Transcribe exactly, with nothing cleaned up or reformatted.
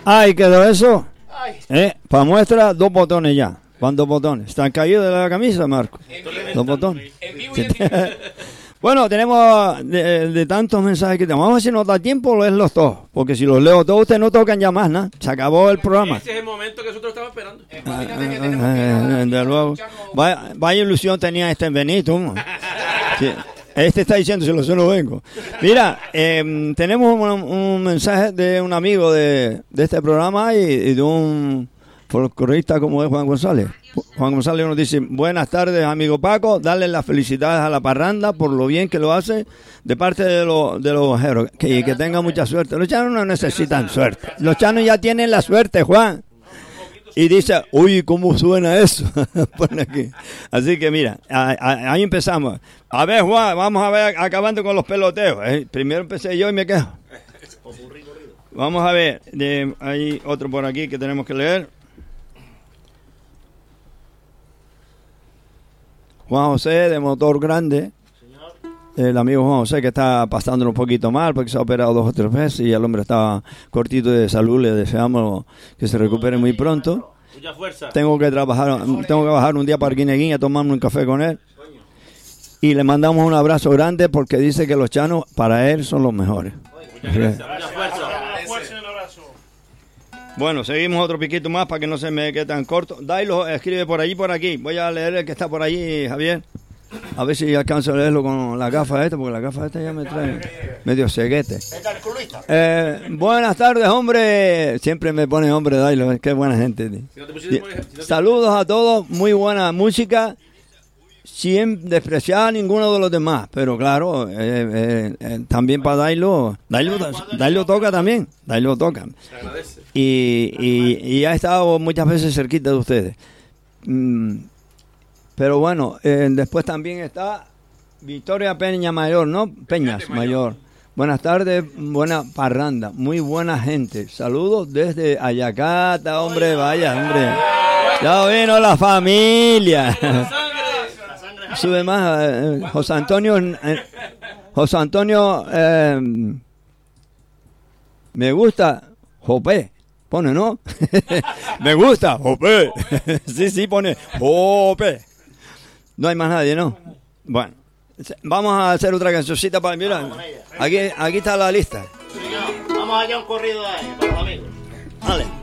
Ahí quedó eso. Eh, para muestra, dos botones ya. ¿Cuántos botones? ¿Están caídos de la camisa, Marco? Dos botones. Bueno, tenemos de, de tantos mensajes que tenemos. Vamos a ver si nos da tiempo leerlos todos. Porque si los leo todos, ustedes no tocan ya más, ¿no? Se acabó el programa. Ese es el momento que nosotros estamos esperando. Ah, de luego. Vaya, vaya ilusión tenía este Benito. Sí. Este está diciendo, si lo sé, no vengo. Mira, eh, tenemos un, un mensaje de un amigo de, de este programa y, y de un folclorista como es Juan González. Juan González nos dice: buenas tardes, amigo Paco, darle las felicidades a la parranda por lo bien que lo hace de parte de, lo, de los ojeros, que, que tenga mucha suerte. Los chanos no necesitan suerte, los chanos ya tienen la suerte, Juan. Y dice, uy, ¿cómo suena eso? Pone aquí. Así que mira, a, a, ahí empezamos. A ver, Juan, vamos a ver, acabando con los peloteos. Eh, primero empecé yo y me quejo. Vamos a ver, de, hay otro por aquí que tenemos que leer. Juan José, de Motor Grande. El amigo Juan José, que está pasándolo un poquito mal porque se ha operado dos o tres veces y el hombre está cortito de salud. Le deseamos que se recupere muy pronto. Mucha fuerza. Tengo que trabajar, tengo que bajar un día para Guineguín a tomarme un café con él. Y le mandamos un abrazo grande porque dice que los chanos para él son los mejores. Mucha fuerza. Mucha fuerza. Bueno, seguimos otro piquito más para que no se me quede tan corto. Dailo escribe por allí, por aquí. Voy a leer el que está por allí, Javier. A ver si alcanzo a leerlo con la gafa esta, porque la gafa esta ya me trae medio ceguete. Eh, buenas tardes, hombre. Siempre me pone hombre, Dailo. Qué buena gente. Saludos a todos. Muy buena música. Sin despreciar a ninguno de los demás. Pero claro, eh, eh, eh, también para Dailo. Dailo, Dailo toca también. Dailo toca. Y, y, y ha estado muchas veces cerquita de ustedes. Mm. Pero bueno, eh, después también está Victoria Peña Mayor, ¿no? Peñas Mayor. Mayor. Buenas tardes, buena parranda, muy buena gente. Saludos desde Ayacata, hombre, vaya, hombre. Ya vino la familia. Sube más, eh, José Antonio, eh, José Antonio, eh, me gusta, Jope. Pone, ¿no? Me gusta, Jope. Sí, sí, pone, Jope. No hay más nadie, ¿no? Bueno, vamos a hacer otra cancioncita para... Mira, aquí, aquí está la lista. Vamos allá un corrido de ahí, para los amigos. Dale.